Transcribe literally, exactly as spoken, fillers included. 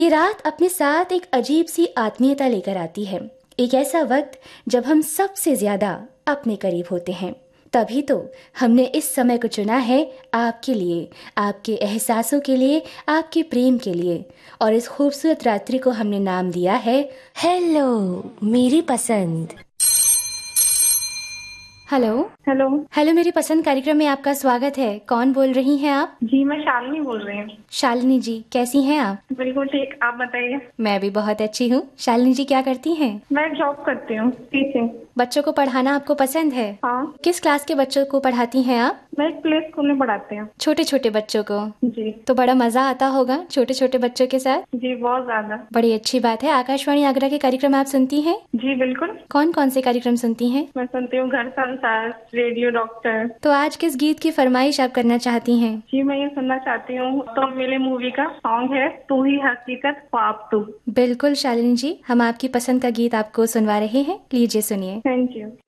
ये रात अपने साथ एक अजीब सी आत्मीयता लेकर आती है। एक ऐसा वक्त जब हम सबसे ज्यादा अपने करीब होते हैं। तभी तो हमने इस समय को चुना है आपके लिए, आपके एहसासों के लिए, आपके प्रेम के लिए। और इस खूबसूरत रात्रि को हमने नाम दिया है हेलो मेरी पसंद। Hello hello. हेलो मेरी पसंद कार्यक्रम में आपका स्वागत है। कौन बोल रही हैं आप? जी मैं शालिनी बोल रही हूँ। शालिनी जी, कैसी हैं आप? बिल्कुल ठीक, आप बताइए। मैं भी बहुत अच्छी हूँ। शालिनी जी क्या करती हैं? मैं जॉब करती हूँ, टीचिंग। बच्चों को पढ़ाना आपको पसंद है? हाँ। किस क्लास के बच्चों को पढ़ाती हैं आप? मैं एक प्ले स्कूल में पढ़ाती हूँ। छोटे छोटे बच्चों को? जी। तो बड़ा मजा आता होगा छोटे छोटे बच्चों के साथ? जी बहुत ज्यादा। बड़ी अच्छी बात है। आकाशवाणी आगरा के कार्यक्रम आप सुनती हैं? जी बिल्कुल। कौन कौन से कार्यक्रम सुनती हैं? मैं सुनती हूँ घर संसार, रेडियो डॉक्टर। तो आज किस गीत की फरमाइश आप करना चाहती हैं? जी मैं ये सुनना चाहती हूँ तो मेरे मूवी का सॉन्ग है तू ही हकीकत ख्वाब तू। बिल्कुल शालिनी जी, हम आपकी पसंद का गीत आपको सुनवा रहे हैं। लीजिए सुनिए। Thank you.